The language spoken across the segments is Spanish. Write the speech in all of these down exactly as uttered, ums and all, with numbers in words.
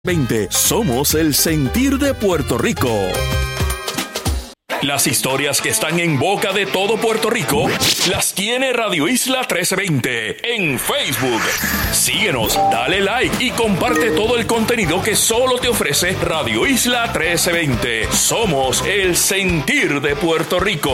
veinte. Somos el sentir de Puerto Rico. Las historias que están en boca de todo Puerto Rico las tiene Radio Isla trece veinte en Facebook. Síguenos, dale like y comparte todo el contenido que solo te ofrece Radio Isla trece veinte. Somos el sentir de Puerto Rico.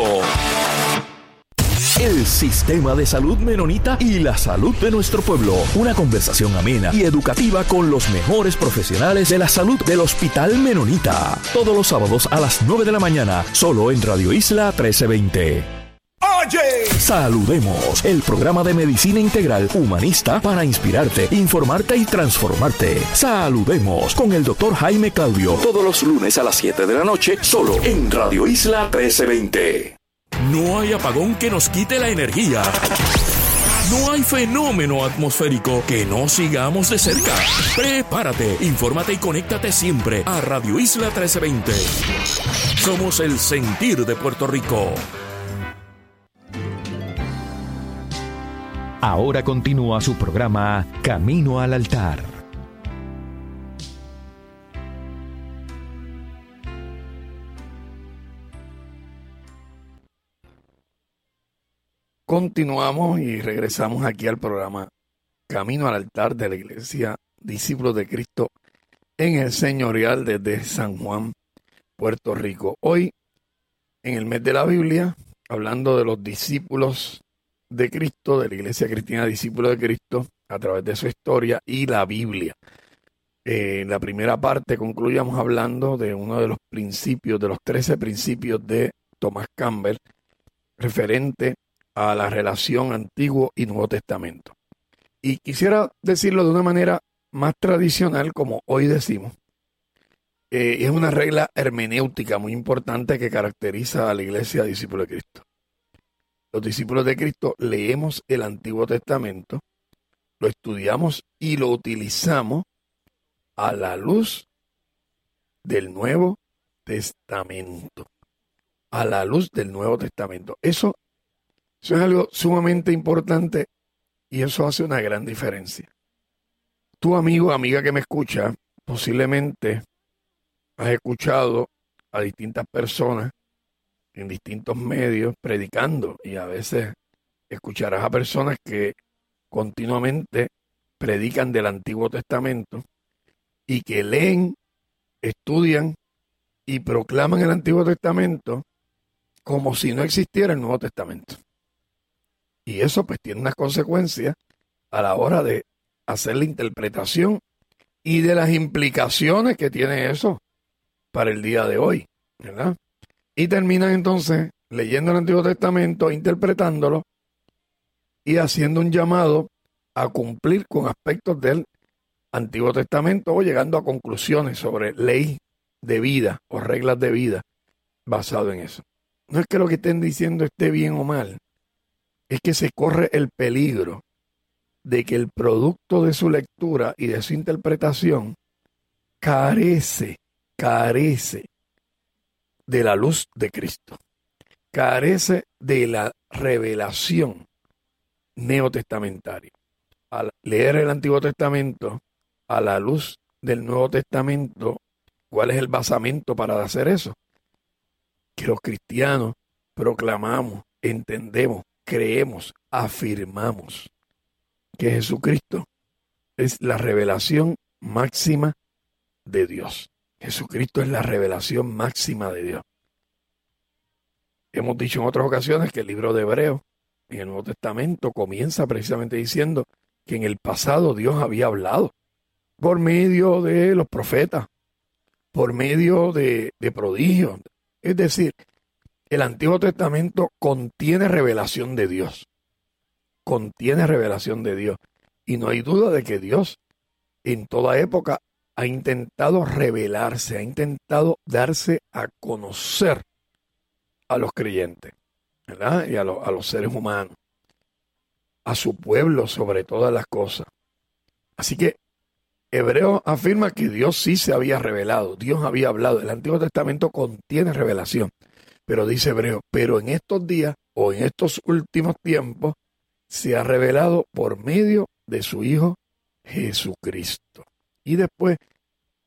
El Sistema de Salud Menonita y la salud de nuestro pueblo. Una conversación amena y educativa con los mejores profesionales de la salud del Hospital Menonita. Todos los sábados a las nueve de la mañana, solo en Radio Isla trece veinte. Oye, saludemos, el programa de medicina integral humanista para inspirarte, informarte y transformarte. Saludemos con el doctor Jaime Claudio, todos los lunes a las siete de la noche, solo en Radio Isla trece veinte. No hay apagón que nos quite la energía. No hay fenómeno atmosférico que no sigamos de cerca. Prepárate, infórmate y conéctate siempre a Radio Isla trece veinte. Somos el sentir de Puerto Rico. Ahora continúa su programa Camino al Altar. Continuamos y regresamos aquí al programa Camino al Altar de la Iglesia Discípulos de Cristo en el Señorial desde San Juan, Puerto Rico. Hoy, en el mes de la Biblia, hablando de los discípulos de Cristo, de la Iglesia Cristiana Discípulos de Cristo, a través de su historia y la Biblia. Eh, en la primera parte concluyamos hablando de uno de los principios, de los trece principios de Thomas Campbell, referente a la relación Antiguo y Nuevo Testamento. Y quisiera decirlo de una manera más tradicional, como hoy decimos. Eh, es una regla hermenéutica muy importante que caracteriza a la Iglesia Discípulos de Cristo. Los discípulos de Cristo leemos el Antiguo Testamento, lo estudiamos y lo utilizamos a la luz del Nuevo Testamento. A la luz del Nuevo Testamento. Eso Eso es algo sumamente importante y eso hace una gran diferencia. Tu amigo, amiga que me escucha, posiblemente has escuchado a distintas personas en distintos medios predicando y a veces escucharás a personas que continuamente predican del Antiguo Testamento y que leen, estudian y proclaman el Antiguo Testamento como si no existiera el Nuevo Testamento. Y eso pues tiene unas consecuencias a la hora de hacer la interpretación y de las implicaciones que tiene eso para el día de hoy, ¿verdad? Y terminan entonces leyendo el Antiguo Testamento, interpretándolo y haciendo un llamado a cumplir con aspectos del Antiguo Testamento o llegando a conclusiones sobre ley de vida o reglas de vida basado en eso. No es que lo que estén diciendo esté bien o mal, es que se corre el peligro de que el producto de su lectura y de su interpretación carece, carece de la luz de Cristo, carece de la revelación neotestamentaria. Al leer el Antiguo Testamento a la luz del Nuevo Testamento, ¿cuál es el basamento para hacer eso? Que los cristianos proclamamos, entendemos, creemos, afirmamos que Jesucristo es la revelación máxima de Dios. Jesucristo es la revelación máxima de Dios. Hemos dicho en otras ocasiones que el libro de Hebreos, en el Nuevo Testamento, comienza precisamente diciendo que en el pasado Dios había hablado por medio de los profetas, por medio de, de prodigios. Es decir, el Antiguo Testamento contiene revelación de Dios. Contiene revelación de Dios. Y no hay duda de que Dios en toda época ha intentado revelarse, ha intentado darse a conocer a los creyentes, ¿verdad? Y a, lo, a los seres humanos, a su pueblo sobre todas las cosas. Así que Hebreo afirma que Dios sí se había revelado, Dios había hablado. El Antiguo Testamento contiene revelación. Pero dice Hebreo, pero en estos días o en estos últimos tiempos se ha revelado por medio de su Hijo Jesucristo. Y después